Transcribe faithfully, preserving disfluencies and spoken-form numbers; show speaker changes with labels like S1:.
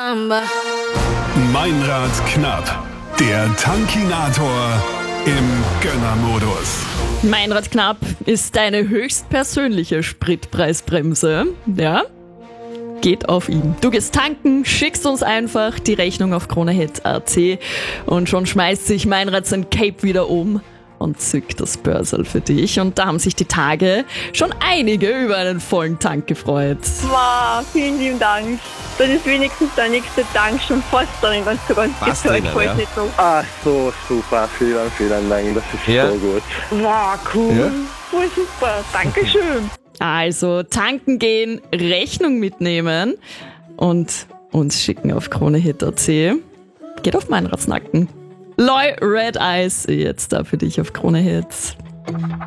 S1: Samba.
S2: Meinrad Knapp, der Tankinator im Gönnermodus.
S3: Meinrad Knapp ist deine höchstpersönliche Spritpreisbremse. Ja? Geht auf ihn. Du gehst tanken, schickst uns einfach die Rechnung auf kronehit punkt a t und schon schmeißt sich Meinrad sein Cape wieder um und zückt das Börserl für dich. Und da haben sich die Tage schon einige über einen vollen Tank gefreut.
S4: Wow, vielen lieben Dank. Dann ist wenigstens der nächste Tank schon fast drin, wenn es so ganz
S5: Fast
S4: gefällt.
S5: drinnen, ja.
S4: Nicht so.
S6: Ah, so super. Vielen, vielen Dank. Das ist
S5: Ja.
S6: so gut.
S4: Wow, cool.
S5: Ja.
S4: Voll super. Dankeschön.
S3: Also tanken gehen, Rechnung mitnehmen und uns schicken auf kronehit punkt a t. Geht auf Meinrads Nacken. Loy Red Eyes, jetzt da für dich auf Kronehit.